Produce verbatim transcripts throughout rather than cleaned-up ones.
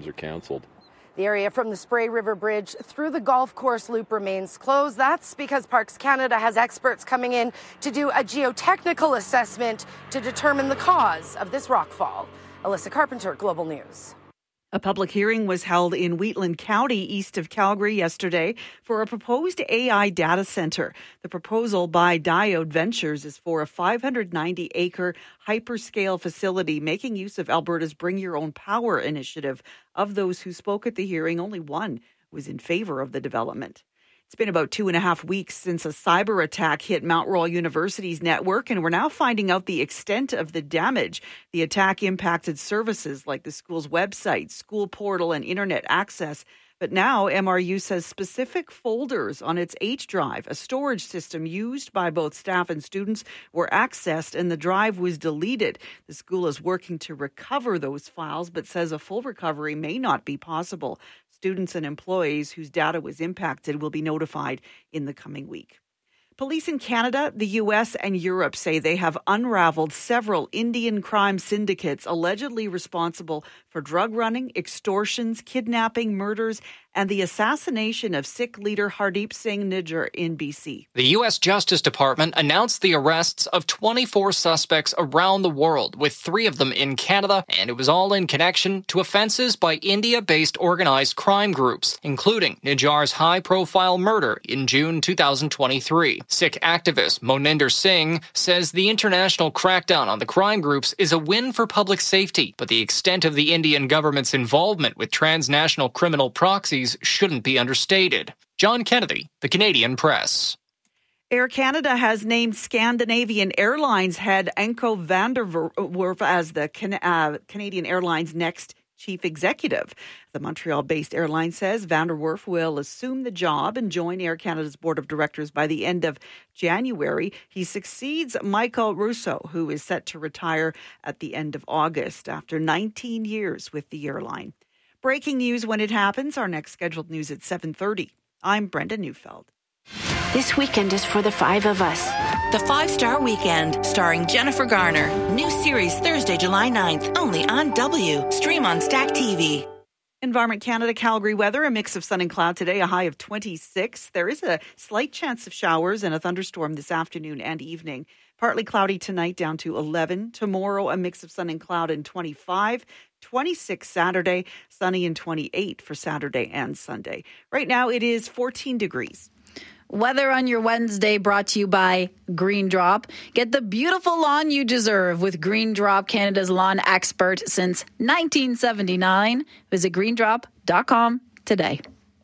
are cancelled. The area from the Spray River Bridge through the golf course loop remains closed. That's because Parks Canada has experts coming in to do a geotechnical assessment to determine the cause of this rockfall. Alyssa Carpenter, Global News. A public hearing was held in Wheatland County, east of Calgary, yesterday for a proposed A I data center. The proposal by Diode Ventures is for a five hundred ninety acre hyperscale facility making use of Alberta's Bring Your Own Power initiative. Of those who spoke at the hearing, only one was in favor of the development. It's been about two and a half weeks since a cyber attack hit Mount Royal University's network, and we're now finding out the extent of the damage. The attack impacted services like the school's website, school portal, and internet access. But now M R U says specific folders on its H drive, a storage system used by both staff and students, were accessed and the drive was deleted. The school is working to recover those files, but says a full recovery may not be possible. Students and employees whose data was impacted will be notified in the coming week. Police in Canada, the U S, and Europe say they have unraveled several Indian crime syndicates allegedly responsible for drug running, extortions, kidnapping, murders, and the assassination of Sikh leader Hardeep Singh Nijjar in B C. The U S Justice Department announced the arrests of twenty-four suspects around the world, with three of them in Canada, and it was all in connection to offenses by India-based organized crime groups, including Nijjar's high-profile murder in June two thousand twenty-three. Sikh activist Moninder Singh says the international crackdown on the crime groups is a win for public safety, but the extent of the Indian government's involvement with transnational criminal proxies shouldn't be understated. John Kennedy, The Canadian Press. Air Canada has named Scandinavian Airlines head Anko van der Werf as the Can- uh, Canadian Airlines' next chief executive. The Montreal-based airline says van der Werf will assume the job and join Air Canada's board of directors by the end of January. He succeeds Michael Russo, who is set to retire at the end of August after nineteen years with the airline. Breaking news when it happens. Our next scheduled news at seven thirty. I'm Brenda Neufeld. This weekend is for the five of us. The Five-Star Weekend, starring Jennifer Garner. New series Thursday, July ninth, only on W. Stream on Stack T V. Environment Canada Calgary weather, a mix of sun and cloud today, a high of twenty-six. There is a slight chance of showers and a thunderstorm this afternoon and evening. Partly cloudy tonight, down to eleven. Tomorrow, a mix of sun and cloud and twenty-five. twenty-six Saturday, sunny and twenty-eight for Saturday and Sunday. Right now, it is fourteen degrees. Weather on your Wednesday brought to you by Green Drop. Get the beautiful lawn you deserve with Green Drop, Canada's lawn expert since nineteen seventy-nine. Visit green drop dot com today.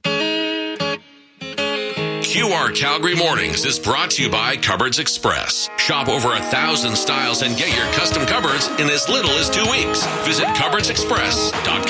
Q R Calgary Mornings is brought to you by Cupboards Express. Shop over a thousand styles and get your custom cupboards in as little as two weeks. Visit cupboards express dot com.